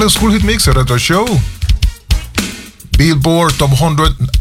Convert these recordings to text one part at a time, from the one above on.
All School Hit Mix, el Retro Show. Billboard Top 100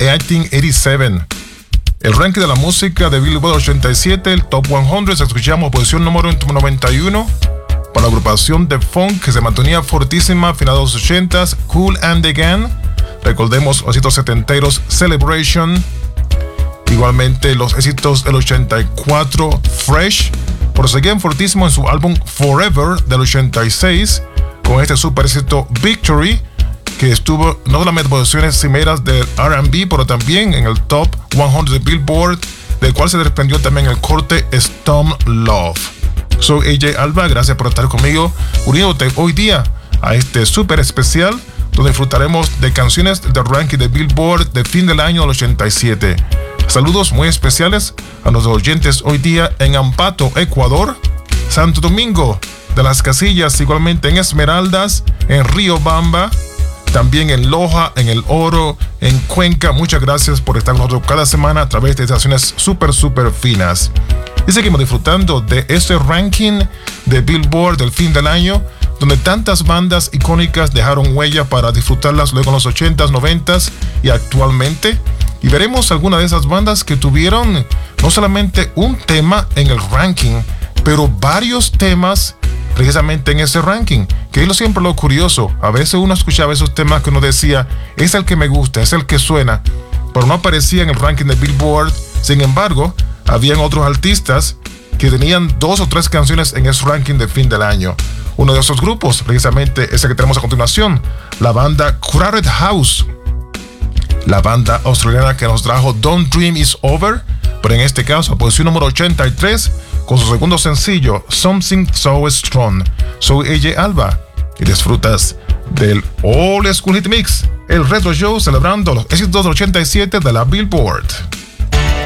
1887. El ranking de la música de Billboard 87, el Top 100, escuchamos posición número 91 para la agrupación de funk que se mantenía fortísima a finales de los 80s, Kool and the Gang. Recordemos los éxitos setenteros, Celebration. Igualmente los éxitos del 84, Fresh. Proseguían fortísimo en su álbum Forever del 86 con este super éxito Victory, que estuvo no solamente en posiciones cimeras del R&B, pero también en el Top 100 de Billboard, del cual se desprendió también el corte Storm Love. Soy AJ Alba, gracias por estar conmigo, uniéndote hoy día a este super especial donde disfrutaremos de canciones del ranking de Billboard de fin del año del 87. Saludos muy especiales a nuestros oyentes hoy día en Ambato, Ecuador, Santo Domingo de las Casillas, igualmente en Esmeraldas, en Riobamba, también en Loja, en El Oro, en Cuenca. Muchas gracias por estar con nosotros cada semana a través de estaciones súper finas. Y seguimos disfrutando de este ranking de Billboard del fin del año, donde tantas bandas icónicas dejaron huella para disfrutarlas luego en los 80s, 90s y actualmente. Y veremos algunas de esas bandas que tuvieron no solamente un tema en el ranking, pero varios temas precisamente en ese ranking, que es siempre lo curioso. A veces uno escuchaba esos temas que uno decía, es el que me gusta, es el que suena, pero no aparecía en el ranking de Billboard. Sin embargo, habían otros artistas que tenían 2 o 3 canciones en ese ranking de fin del año. Uno de esos grupos, precisamente ese que tenemos a continuación, la banda Crowded House, la banda australiana que nos trajo Don't Dream Is Over, pero en este caso, posición número 83, con su segundo sencillo, Something So Strong. Soy AJ Alba y disfrutas del All School Hit Mix, el Retro Show celebrando los éxitos del 87 de la Billboard.